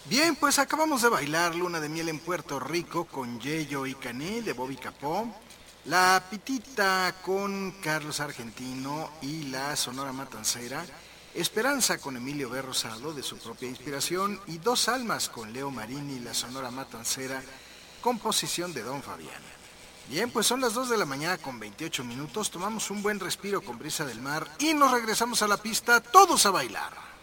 Bien, pues acabamos de bailar Luna de Miel en Puerto Rico con Yeyo y Cané de Bobby Capó, La Pitita con Carlos Argentino y la Sonora Matancera, Esperanza con Emilio B. Rosado de su propia inspiración y Dos Almas con Leo Marini y la Sonora Matancera, composición de Don Fabián. Bien, pues son las 2 de la mañana con 28 minutos, tomamos un buen respiro con brisa del mar y nos regresamos a la pista todos a bailar.